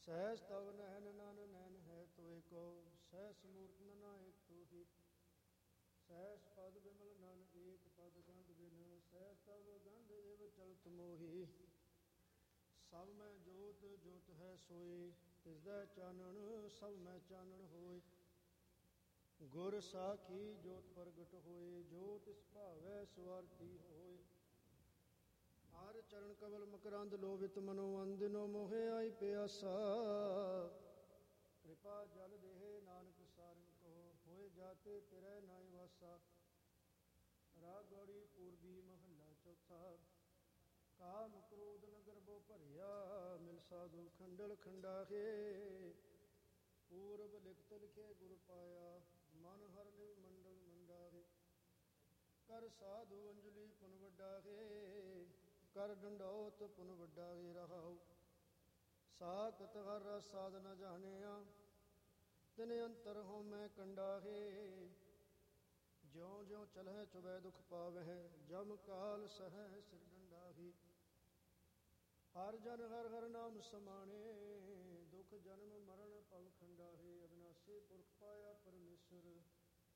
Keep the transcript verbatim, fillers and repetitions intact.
ਸਹਿਜ ਤਵ ਨੈਣ ਨਨ ਨੈਣ ਹੈ ਤੋਏ ਕੋ, ਸਹਿਸ ਮੂਰਤ ਨਨਾ ਏਕ ਤੋਹੀ। ਸਹਿਸ ਪਦ ਬਿਮਲ ਨਨ ਏਕ ਪਦ ਗੰਧ ਬਿਨ, ਸਹਿਜ ਤਵ ਗੰਧ ਇਵ ਚਲਤ ਮੋਹੀ। ਸਭ ਮੈਂ ਜੋਤ ਜੋਤ ਹੈ ਸੋਈ, ਤਿਸਦਾ ਚਾਨਣ ਸਭ ਮੈਂ ਚਾਨਣ ਹੋਏ। ਗੁਰ ਸਾਖੀ ਜੋਤ ਪ੍ਰਗਟ ਹੋਏ, ਜੋ ਤਿਸ ਭਾਵੈ ਸਵਾਰਥੀ ਹੋਏ। ਹਰ ਚਰਨ ਕਵਲ ਮਕਰੰਦ ਲੋਭਿਤ ਮਨੋ, ਅੰਦਿਨੋ ਮੋਹਿ ਆਈ ਪਿਆਸਾ। ਕਿਰਪਾ ਜਲ ਦੇਹ ਨਾਨਕ ਸਾਰਿ ਕੋ, ਹੋਏ ਜਾਤੇ ਤਿਰੈ ਨਾਇ ਵਾਸਾ। ਰਾਗ ਗੌੜੀ ਪੂਰਬੀ ਮਹੱਲਾ ਚੌਥਾ। ਕਾਮ ਕ੍ਰੋਧ ਨ ਗਰਭੋ ਭਰਿਆ, ਮਿਲ ਸਾਧੂ ਖੰਡਲ ਖੰਡਾਹੇ। ਪੂਰਬ ਲਿਖਤ ਲਿਖੇ ਗੁਰ ਪਾਇਆ, ਮਨ ਹਰ ਨਿਵ ਮੰਡਲ ਮੰਡਾਹੇ। ਕਰ ਸਾਧੂ ਅੰਜਲੀ ਪੁਨ ਵੱਡਾਹੇ, ਕਰ ਡੰਡੌਤ ਪੁਨ ਵੱਡਾਹੇ ਰਹਾਉ। ਸਾਖਤ ਹਰ ਰਸ ਸਾਧ ਨ ਜਾਣਿਆ, ਤਿਨ ਅੰਤਰ ਹਉ ਮੈਂ ਕੰਡਾਹੇ। ਜਿਉ ਜਿਉ ਚਲਹਿ ਚੁਬੈ ਦੁਖ ਪਾਵਹਿ, ਜਮ ਕਾਲ ਸਹੈ ਸਿਰ ਡੰਡਾਹੇ। ਹਰ ਜਨ ਹਰ ਹਰ ਨਾਮ ਸਮਾਣੇ, ਦੁਖ ਜਨਮ ਮਰਨ ਭਵ ਖੰਡਾਹੇ। ਅਬਿਨਾਸੀ ਪੁਰਖ ਪਾਇਆ ਪਰਮੇਸ਼ਰ,